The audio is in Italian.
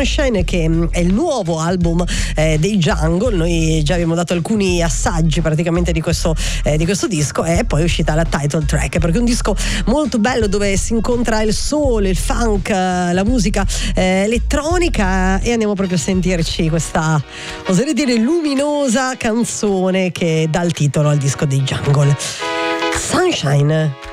Sunshine, che è il nuovo album dei Jungle. Noi già abbiamo dato alcuni assaggi praticamente di questo disco, e poi è uscita la title track, perché è un disco molto bello dove si incontra il soul, il funk, la musica elettronica, e andiamo proprio a sentirci questa, oserei dire, luminosa canzone che dà il titolo al disco dei Jungle, Sunshine.